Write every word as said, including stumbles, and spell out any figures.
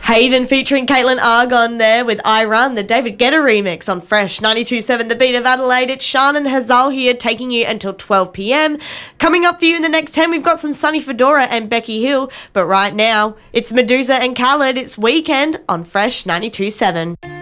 Haven featuring Caitlin Argon there with I Run, the David Guetta remix on Fresh ninety-two point seven The Beat of Adelaide. It's Shan and Hazal here taking you until twelve p.m. Coming up for you in the next ten, we've got some Sunny Fedora and Becky Hill. But right now, it's Medusa and Khaled. It's Weekend on Fresh ninety-two point seven.